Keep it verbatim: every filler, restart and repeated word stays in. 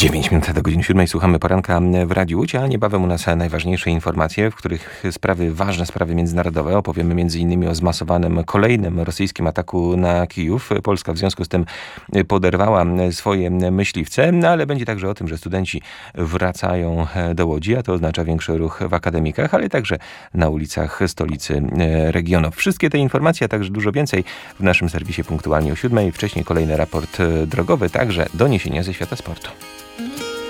dziewięć minut do godziny siódmej. Słuchamy poranka w Radiu Łódź, a niebawem u nas najważniejsze informacje, w których sprawy, ważne sprawy międzynarodowe. Opowiemy między innymi o zmasowanym kolejnym rosyjskim ataku na Kijów. Polska w związku z tym poderwała swoje myśliwce, no ale będzie także o tym, że studenci wracają do Łodzi, a to oznacza większy ruch w akademikach, ale także na ulicach stolicy regionów. Wszystkie te informacje, a także dużo więcej w naszym serwisie punktualnie o siódmej. Wcześniej kolejny raport drogowy, także doniesienia ze świata sportu.